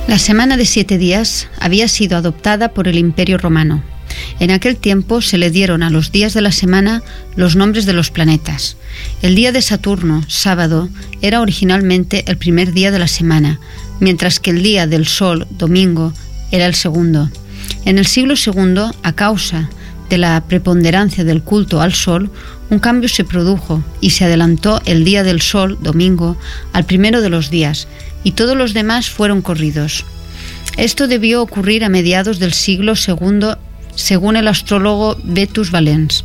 La semana de 7 días había sido adoptada por el Imperio Romano. En aquel tiempo se le dieron a los días de la semana los nombres de los planetas. El día de Saturno, sábado, era originalmente el primer día de la semana, mientras que el día del Sol, domingo, era el segundo. En el siglo II, a causa de la preponderancia del culto al Sol, un cambio se produjo y se adelantó el día del Sol, domingo, al primero de los días, y todos los demás fueron corridos. Esto debió ocurrir a mediados del siglo II, según el astrólogo Vetus Valens.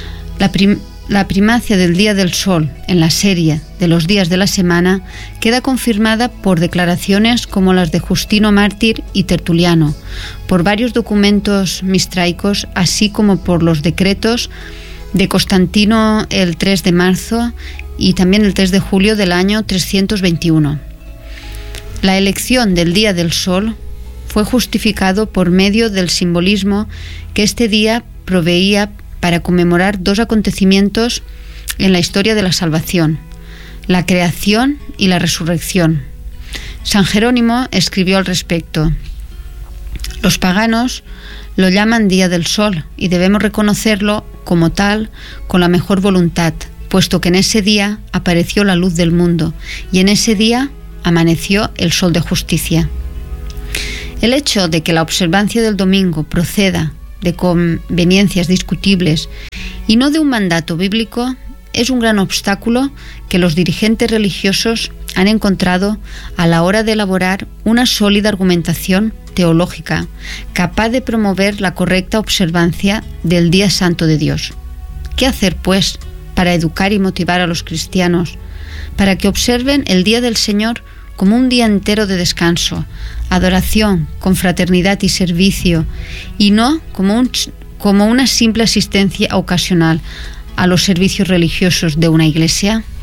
La primacia del día del Sol en la serie de los días de la semana queda confirmada por declaraciones como las de Justino Mártir y Tertuliano, por varios documentos mistraicos, así como por los decretos de Constantino el 3 de marzo y también el 3 de julio del año 321. La elección del día del Sol fue justificado por medio del simbolismo que este día proveía para conmemorar dos acontecimientos en la historia de la salvación: la creación y la resurrección. San Jerónimo escribió al respecto: los paganos lo llaman Día del Sol y debemos reconocerlo como tal con la mejor voluntad, puesto que en ese día apareció la luz del mundo y en ese día amaneció el sol de justicia. El hecho de que la observancia del domingo proceda de conveniencias discutibles y no de un mandato bíblico es un gran obstáculo que los dirigentes religiosos han encontrado a la hora de elaborar una sólida argumentación teológica capaz de promover la correcta observancia del Día Santo de Dios. ¿Qué hacer, pues, para educar y motivar a los cristianos para que observen el Día del Señor como un día entero de descanso, adoración, confraternidad y servicio, y no como una simple asistencia ocasional a los servicios religiosos de una iglesia?